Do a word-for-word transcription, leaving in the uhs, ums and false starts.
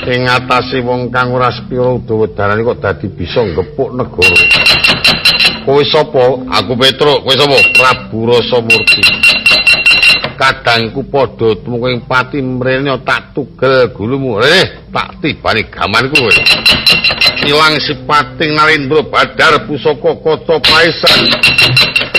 Ing ngatasi wong kang ora sepira udawa-darane kok dadi bisa ngepuk negara. Kowe sapa? Aku Petruk. Kowe sapa? Prabu Rasamurti. Kadangku padha tumungku ing pati mrene tak tugel gulumu. Eh, tak tibani gamanku kowe. Ilang sipating Narendra Badar pusaka kaca paisan.